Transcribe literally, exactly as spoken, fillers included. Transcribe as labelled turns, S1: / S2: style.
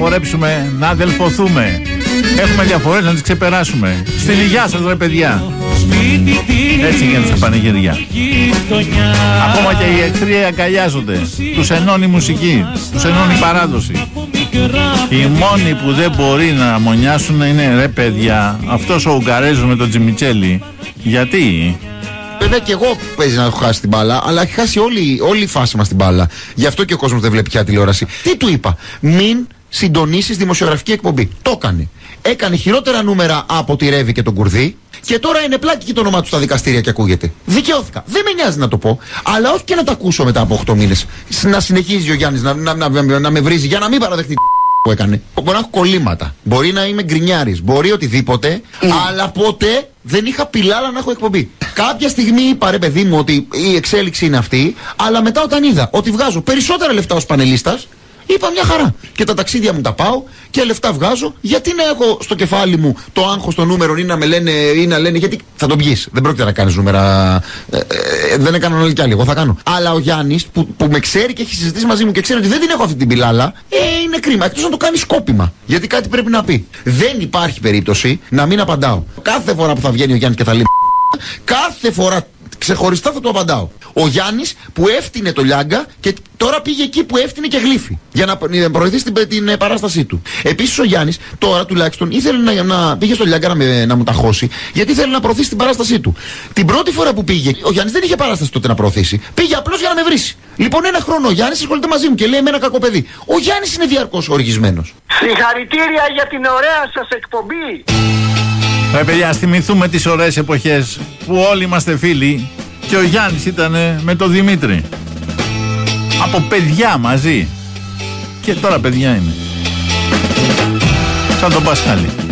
S1: χορέψουμε, να αδελφωθούμε. Έχουμε διαφορές να τις ξεπεράσουμε. Στην υγειά σας ρε παιδιά. Έτσι γίνεται στα πανηγυριά. Ακόμα και οι εχθροί αγκαλιάζονται. Τους ενώνει η μουσική, τους ενώνει η παράδοση. Οι μόνοι που δεν μπορεί να μονιάσουν είναι ρε παιδιά, αυτός ο Ουγγαρέζος με τον Τζιμιτσέλη. Γιατί?
S2: Βέβαια και εγώ παίζει να έχω χάσει την μπάλα, αλλά έχει χάσει όλη, όλη η φάση μας την μπάλα. Γι' αυτό και ο κόσμος δεν βλέπει πια τηλεόραση. Τι του είπα? Μην συντονίσεις δημοσιογραφική εκπομπή. Το έκανε. Έκανε χειρότερα νούμερα από τη Ρεύη και τον Κουρδί. Και τώρα είναι πλάτη και το όνομά του στα δικαστήρια και ακούγεται. Δικαιώθηκα. Δεν με νοιάζει να το πω, αλλά όχι και να το ακούσω μετά από οκτώ μήνες. Να συνεχίζει ο Γιάννης να, να, να, να, να με βρίζει για να μην παραδεχτεί που έκανε. Μπορεί να έχω κολλήματα. Μπορεί να είμαι γκρινιάρης. Μπορεί οτιδήποτε. Mm. Αλλά ποτέ δεν είχα πιλάλα να έχω εκπομπή. Κάποια στιγμή είπα ρε παιδί μου ότι η εξέλιξη είναι αυτή. Αλλά μετά όταν είδα ότι βγάζω περισσότερα λεφτά ως πανελίστας, είπα μια χαρά. Και τα ταξίδια μου τα πάω και λεφτά βγάζω. Γιατί να έχω στο κεφάλι μου το άγχος των νούμερων ή να με λένε ή να λένε γιατί θα τον πιείς. Δεν πρόκειται να κάνεις νούμερα. Ε, ε, δεν έκαναν όλοι κι άλλοι. Εγώ θα κάνω. Αλλά ο Γιάννης που, που με ξέρει και έχει συζητήσει μαζί μου και ξέρει ότι δεν την έχω αυτή την πιλάλα, ε, είναι κρίμα. Εκτός να το κάνει σκόπιμα. Γιατί κάτι πρέπει να πει. Δεν υπάρχει περίπτωση να μην απαντάω. Κάθε φορά που θα βγαίνει ο Γιάννης και θα λέει κάθε φορά ξεχωριστά θα του απαντάω. Ο Γιάννης που έφτιανε το Λιάγκα και τώρα πήγε εκεί που έφτιανε και γλύφει. Για να προωθήσει την, την παράστασή του. Επίσης ο Γιάννης τώρα τουλάχιστον ήθελε να, να πήγε στο Λιάγκα να, με, να μου τα χώσει, γιατί ήθελε να προωθήσει την παράστασή του. Την πρώτη φορά που πήγε, ο Γιάννης δεν είχε παράσταση τότε να προωθήσει. Πήγε απλώς για να με βρίσει. Λοιπόν, ένα χρόνο ο Γιάννης ασχολείται μαζί μου και λέει: με ένα κακό παιδί. Ο Γιάννης είναι διαρκώς οργισμένος.
S3: Συγχαρητήρια για την ωραία σας εκπομπή.
S1: Ρε παιδιά, ας θυμηθούμε τις ωραίες εποχές που όλοι είμαστε φίλοι και ο Γιάννης ήταν με τον Δημήτρη. Από παιδιά μαζί. Και τώρα παιδιά είναι. Σαν τον Πασχάλη.